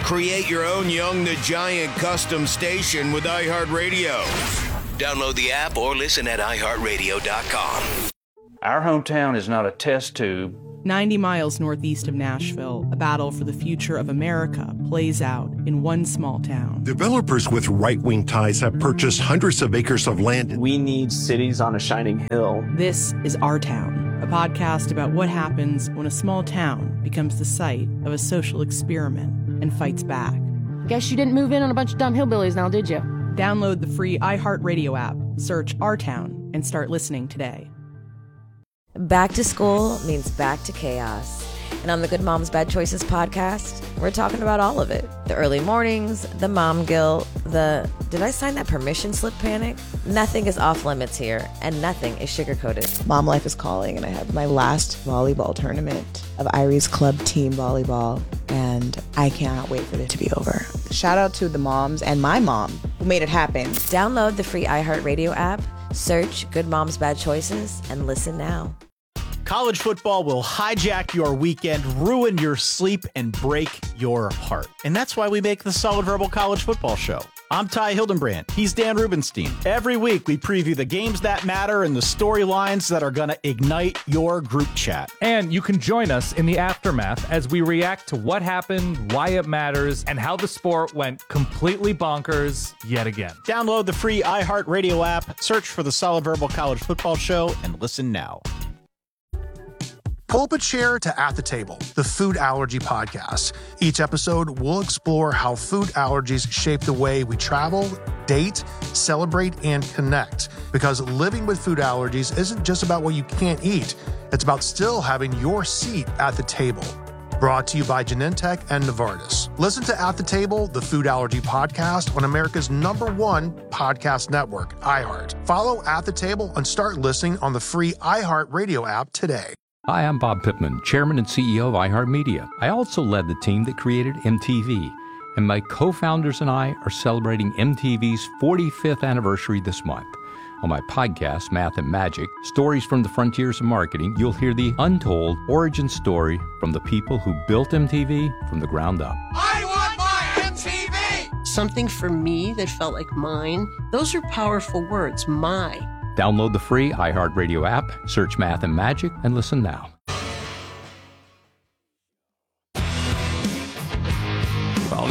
Create your own Young the Giant custom station with iHeartRadio. Download the app or listen at iHeartRadio.com. Our hometown is not a test tube. 90 miles northeast of Nashville, a battle for the future of America plays out in one small town. Developers with right-wing ties have purchased hundreds of acres of land. We need cities on a shining hill. This is Our Town, a podcast about what happens when a small town becomes the site of a social experiment and fights back. Guess you didn't move in on a bunch of dumb hillbillies now, did you? Download the free iHeartRadio app, search Our Town, and start listening today. Back to school means back to chaos. And on the Good Moms Bad Choices podcast, we're talking about all of it. The early mornings, the mom guilt, the did I sign that permission slip panic? Nothing is off limits here, and nothing is sugar-coated. Mom life is calling, and I have my last volleyball tournament of Irie's Club Team Volleyball, and I cannot wait for it to be over. Shout out to the moms and my mom who made it happen. Download the free iHeartRadio app, search Good Moms Bad Choices, and listen now. College football will hijack your weekend, ruin your sleep, and break your heart. And that's why we make the Solid Verbal College Football Show. I'm Ty Hildenbrand. He's Dan Rubenstein. Every week, we preview the games that matter and the storylines that are going to ignite your group chat. And you can join us in the aftermath as we react to what happened, why it matters, and how the sport went completely bonkers yet again. Download the free iHeartRadio app, search for the Solid Verbal College Football Show, and listen now. Pull up a chair to At the Table, the food allergy podcast. Each episode, we'll explore how food allergies shape the way we travel, date, celebrate, and connect. Because living with food allergies isn't just about what you can't eat. It's about still having your seat at the table. Brought to you by Genentech and Novartis. Listen to At the Table, the food allergy podcast on America's #1 podcast network, iHeart. Follow At the Table and start listening on the free iHeart Radio app today. Hi, I'm Bob Pittman, Chairman and CEO of iHeartMedia. I also led the team that created MTV, and my co-founders and I are celebrating MTV's 45th anniversary this month. On my podcast, Math and Magic, Stories from the Frontiers of Marketing, you'll hear the untold origin story from the people who built MTV from the ground up. I want my MTV! Something for me that felt like mine. Those are powerful words, my. Download the free iHeartRadio app, search Math and Magic, and listen now. Well,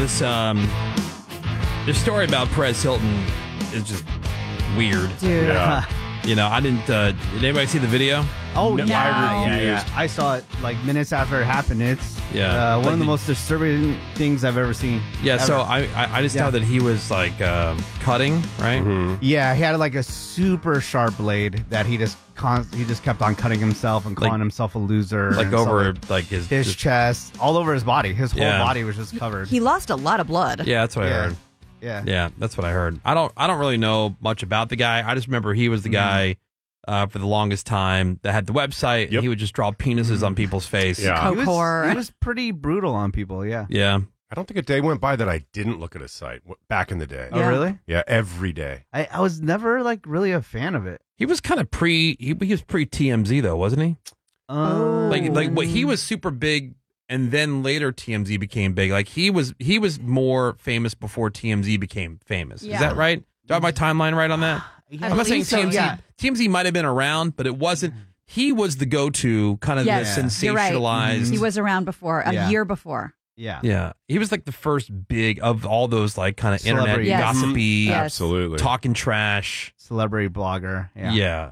this story about Perez Hilton is just weird. Dude. Yeah. You know, I didn't, did anybody see the video? Oh, No, yeah. I saw it like minutes after it happened. It's one of the most disturbing things I've ever seen. Yeah, ever. so I just know that he was like cutting, right? Mm-hmm. Yeah, he had like a super sharp blade that he just kept on cutting himself and calling himself a loser. Like over like his chest, all over his body. His whole body was just covered. He lost a lot of blood. Yeah, that's what I heard. Yeah, that's what I heard. I don't really know much about the guy. I just remember he was the guy for the longest time that had the website. And he would just draw penises on people's face. Yeah, he was pretty brutal on people. Yeah. I don't think a day went by that I didn't look at his site back in the day. Oh, really? Yeah, every day. I was never like really a fan of it. He was kind of he was pre TMZ though, wasn't he? Oh, like what he was super big, and then later TMZ became big. Like he was more famous before TMZ became famous. Yeah. Is that right? Do I have my timeline right on that? I'm not saying TMZ. Yeah. TMZ might have been around, but it wasn't. He was the go-to kind of the sensationalized. You're right. He was around before, a year before. Yeah. He was like the first big of all those like kind of internet gossipy, absolutely talking trash, celebrity blogger. Yeah.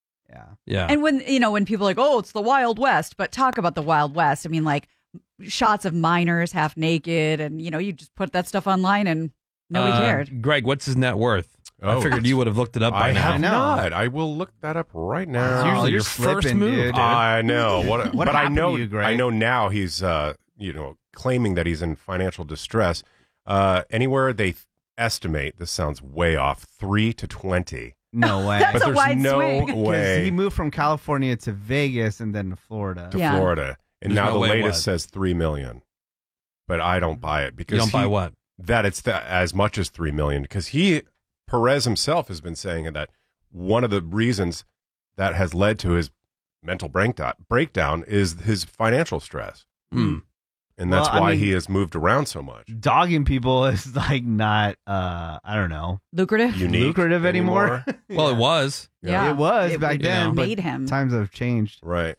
And when people are like, oh, it's the Wild West, but talk about the Wild West. I mean, like shots of minors half naked, and you just put that stuff online, and nobody cared. Greg, what's his net worth? I figured you would have looked it up by now. I have not. I will look that up right now. It's usually your first move. Dude. I know. What but happened to you, Greg? I know now he's claiming that he's in financial distress. Anywhere they estimate, this sounds way off, 3 to 20. No way. That's but a there's wide no swing. way He moved from California to Vegas and then to Florida. Florida. And There's now no the way latest says 3 million. But I don't buy it because You don't buy what? That it's as much as 3 million because Perez himself has been saying that one of the reasons that has led to his mental breakdown is his financial stress. And that's Well, I why mean- he has moved around so much. Dogging people is like not, I don't know, lucrative lucrative anymore. Well, it was. Yeah. It was It back would- then. but made him. Times have changed. Right.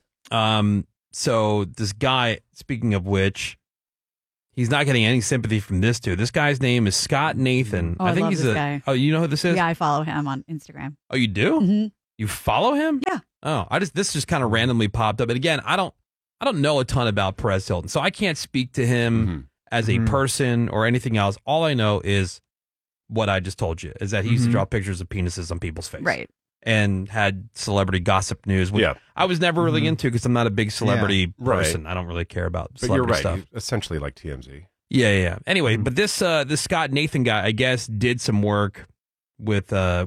So this guy, speaking of which, he's not getting any sympathy from this dude. This guy's name is Scott Nathan. Oh, I think love he's this a. guy. Oh, you know who this is? Yeah, I follow him on Instagram. Oh, you do? Mm-hmm. You follow him? Yeah. Oh, this just kind of randomly popped up. And again, I don't know a ton about Perez Hilton, so I can't speak to him as a person or anything else. All I know is what I just told you, is that he used to draw pictures of penises on people's face. Right. And had celebrity gossip news, which I was never really into because I'm not a big celebrity person. Right. I don't really care about But celebrity you're right. stuff. He's essentially like TMZ. Yeah. Anyway, but this Scott Nathan guy, I guess, did some work with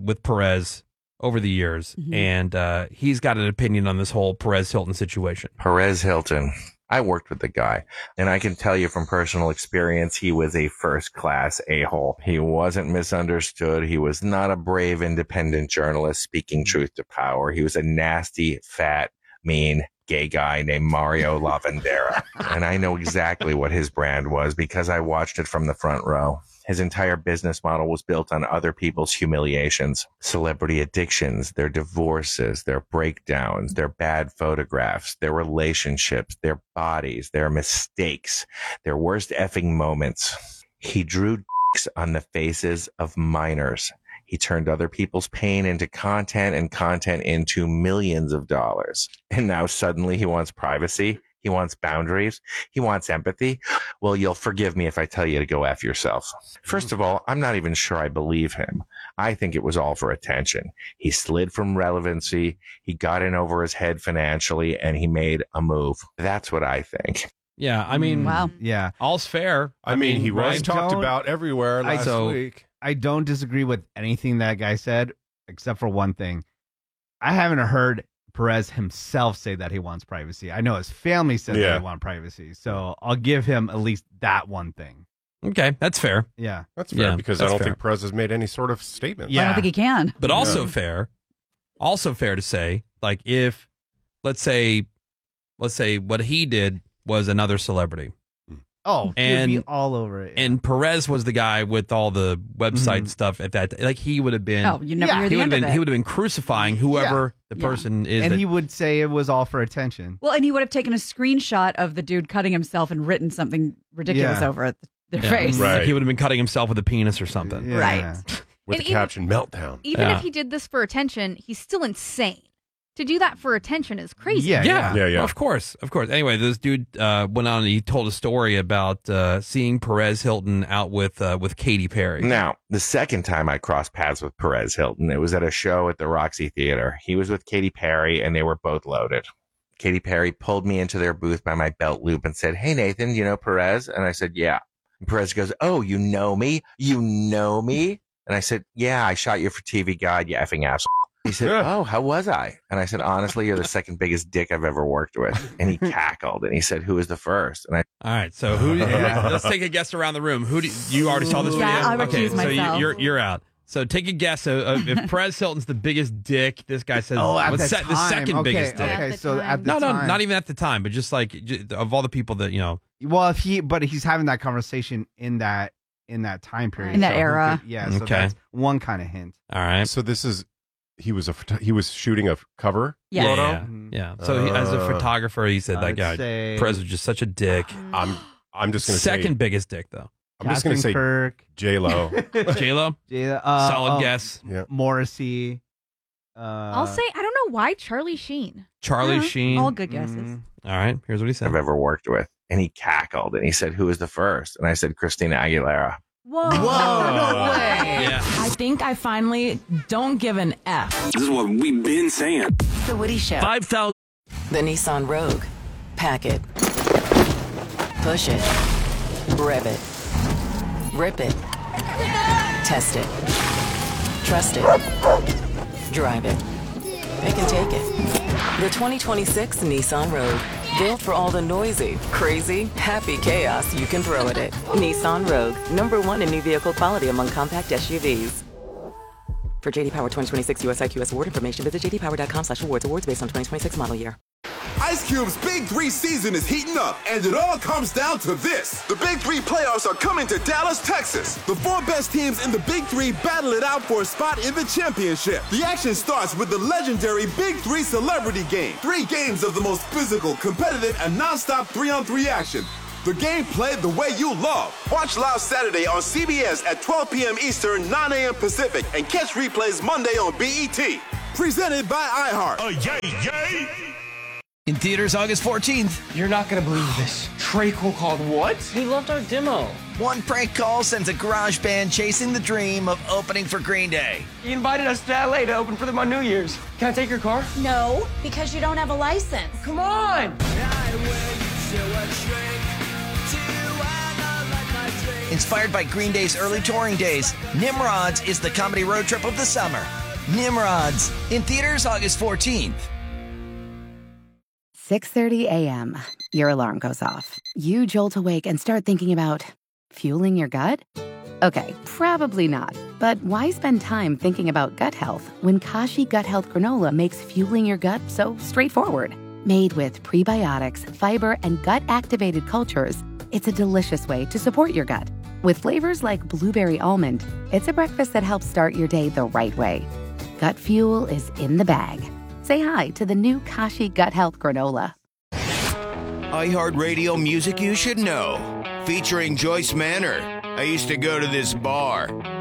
Perez over the years, and he's got an opinion on this whole Perez Hilton situation. Perez Hilton. I worked with the guy, and I can tell you from personal experience, he was a first-class a-hole. He wasn't misunderstood. He was not a brave, independent journalist speaking truth to power. He was a nasty, fat, mean, gay guy named Mario Lavandera. And I know exactly what his brand was because I watched it from the front row. His entire business model was built on other people's humiliations, celebrity addictions, their divorces, their breakdowns, their bad photographs, their relationships, their bodies, their mistakes, their worst effing moments. He drew dicks on the faces of minors. He turned other people's pain into content and content into millions of dollars. And now suddenly he wants privacy. He wants boundaries. He wants empathy. Well, you'll forgive me if I tell you to go F yourself. First of all, I'm not even sure I believe him. I think it was all for attention. He slid from relevancy. He got in over his head financially and he made a move. That's what I think. Yeah, I mean, wow. Yeah. All's fair. I mean, he was right? talked about everywhere last week. I don't disagree with anything that guy said, except for one thing. I haven't heard Perez himself say that he wants privacy. I know his family said that they want privacy. So I'll give him at least that one thing. Okay, that's fair. Yeah. That's fair Yeah, because I that's don't fair. think Perez has made any sort of statement. I don't think he can. But also fair to say, like, if let's say what he did was another celebrity. Oh, and he'd be all over it. And Perez was the guy with all the website stuff at that. Like he would have been. Oh, you never hear the he would end have of been. it. He would have been crucifying whoever the person is. And that, he would say it was all for attention. Well, and he would have taken a screenshot of the dude cutting himself and written something ridiculous Yeah. over their Yeah, face. Like he would have been cutting himself with a penis or something. Yeah. Right. With And the caption meltdown. Even Yeah. if he did this for attention, he's still insane. To do that for attention is crazy. Yeah. Of course. Anyway, this dude went on and he told a story about seeing Perez Hilton out with Katy Perry. Now, the second time I crossed paths with Perez Hilton, it was at a show at the Roxy Theater. He was with Katy Perry, and they were both loaded. Katy Perry pulled me into their booth by my belt loop and said, "Hey, Nathan, you know Perez?" And I said, "Yeah." And Perez goes, "Oh, you know me? You know me?" And I said, "Yeah, I shot you for TV Guide, you effing asshole." He said, "Oh, how was I?" And I said, "Honestly, you're the second biggest dick I've ever worked with." And he cackled and he said, "Who was the first?" And I, All right, so let's take a guess around the room. Who do you already saw this video? Yeah, I recuse so myself. you're out. So take a guess. If Perez Hilton's the biggest dick, this guy says at what's the time. the second Okay, biggest dick. okay, so at the No, time. not even at the time, but just like of all the people that you know. Well, but he's having that conversation in that time period. In that who era. could- yeah, so Okay. that's one kind of hint. All right. So this is he was shooting a cover Yes. photo. Yeah. So as a photographer, he said that I'd guy say- Perez was just such a dick. I'm just going to Second say biggest dick though. I'm just going to Captain say Kirk. J Lo. J Lo. Solid guess. Yeah. Morrissey. I'll say, I don't know why Charlie Sheen. Charlie Sheen. All good guesses. All right. Here's what he said. I've ever worked with. And he cackled and he said, "Who was the first?" And I said, "Christina Aguilera." Whoa. No way. Yeah. I think I finally don't give an F. This is what we've been saying. The Woody Show. 5,000. The Nissan Rogue. Pack it. Push it. Rev it. Rip it. Test it. Trust it. Drive it. They can take it. The 2026 Nissan Rogue. Built for all the noisy, crazy, happy chaos you can throw at it. Nissan Rogue. #1 in new vehicle quality among compact SUVs. For JD Power 2026 US IQS award information, visit jdpower.com/awards. Awards based on 2026 model year. Ice Cube's Big 3 season is heating up, and it all comes down to this. The Big 3 playoffs are coming to Dallas, Texas. The 4 best teams in the Big 3 battle it out for a spot in the championship. The action starts with the legendary Big 3 Celebrity Game. 3 games of the most physical, competitive, and non-stop 3-on-3 action. The game played the way you love. Watch live Saturday on CBS at 12 p.m. Eastern, 9 a.m. Pacific, and catch replays Monday on BET. Presented by iHeart. Yay! In theaters August 14th. You're not going to believe this. Trey Cole called what? He loved our demo. One prank call sends a garage band chasing the dream of opening for Green Day. He invited us to LA to open for them on New Year's. Can I take your car? No, because you don't have a license. Come on! Inspired by Green Day's early touring days, Nimrods is the comedy road trip of the summer. Nimrods, in theaters August 14th. 6:30 a.m. Your alarm goes off. You jolt awake and start thinking about fueling your gut? Okay, probably not. But why spend time thinking about gut health when Kashi Gut Health Granola makes fueling your gut so straightforward? Made with prebiotics, fiber, and gut-activated cultures, it's a delicious way to support your gut. With flavors like blueberry almond, it's a breakfast that helps start your day the right way. Gut fuel is in the bag. Say hi to the new Kashi Gut Health Granola. iHeartRadio music you should know. Featuring Joyce Manor. I used to go to this bar.